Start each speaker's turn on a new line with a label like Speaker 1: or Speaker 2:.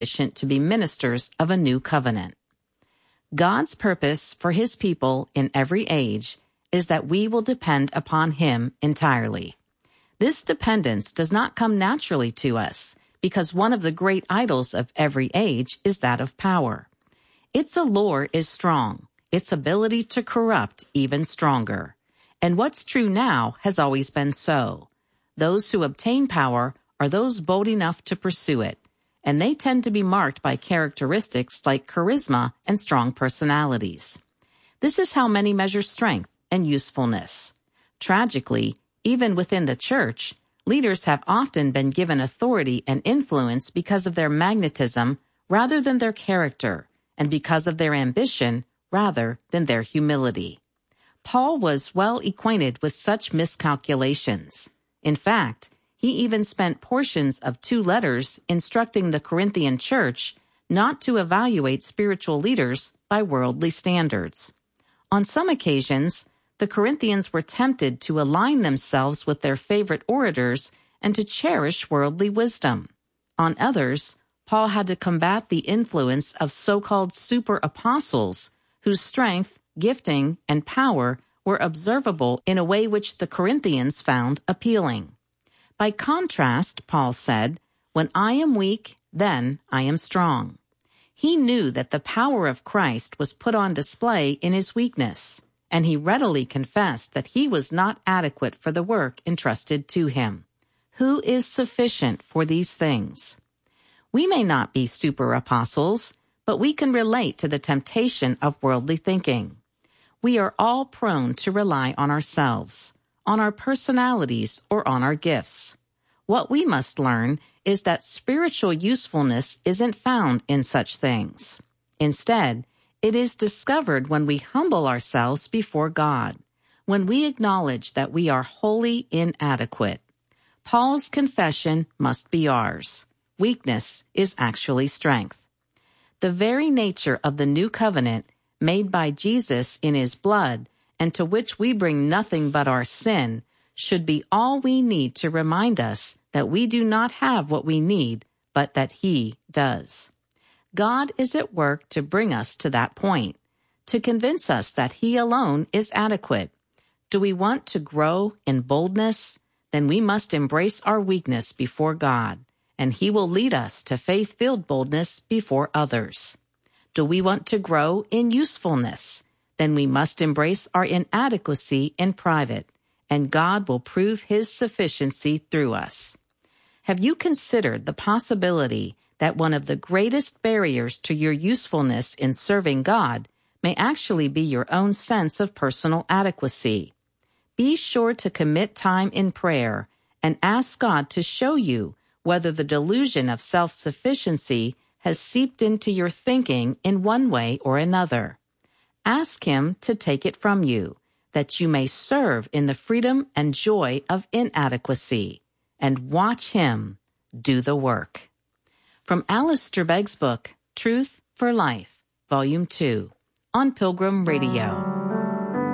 Speaker 1: sufficient to be ministers of a new covenant. God's purpose for His people in every age is that we will depend upon Him entirely. This dependence does not come naturally to us, because one of the great idols of every age is that of power. Its allure is strong, its ability to corrupt even stronger. And what's true now has always been so. Those who obtain power are those bold enough to pursue it, and they tend to be marked by characteristics like charisma and strong personalities. This is how many measure strength and usefulness. Tragically, even within the church, leaders have often been given authority and influence because of their magnetism rather than their character, and because of their ambition rather than their humility. Paul was well acquainted with such miscalculations. In fact, he even spent portions of 2 letters instructing the Corinthian church not to evaluate spiritual leaders by worldly standards. On some occasions, the Corinthians were tempted to align themselves with their favorite orators and to cherish worldly wisdom. On others, Paul had to combat the influence of so-called super-apostles, whose strength, gifting, and power were observable in a way which the Corinthians found appealing. By contrast, Paul said, "When I am weak, then I am strong." He knew that the power of Christ was put on display in his weakness, and he readily confessed that he was not adequate for the work entrusted to him. Who is sufficient for these things? We may not be super apostles, but we can relate to the temptation of worldly thinking. We are all prone to rely on ourselves, on our personalities, or on our gifts. What we must learn is that spiritual usefulness isn't found in such things. Instead, it is discovered when we humble ourselves before God, when we acknowledge that we are wholly inadequate. Paul's confession must be ours. Weakness is actually strength. The very nature of the new covenant made by Jesus in his blood, and to which we bring nothing but our sin, should be all we need to remind us that we do not have what we need, but that He does. God is at work to bring us to that point, to convince us that He alone is adequate. Do we want to grow in boldness? Then we must embrace our weakness before God, and He will lead us to faith-filled boldness before others. Do we want to grow in usefulness? Then we must embrace our inadequacy in private, and God will prove His sufficiency through us. Have you considered the possibility that one of the greatest barriers to your usefulness in serving God may actually be your own sense of personal adequacy? Be sure to commit time in prayer and ask God to show you whether the delusion of self-sufficiency has seeped into your thinking in one way or another. Ask Him to take it from you, that you may serve in the freedom and joy of inadequacy, and watch Him do the work. From Alistair Begg's book, Truth for Life, Volume 2, on Pilgrim Radio.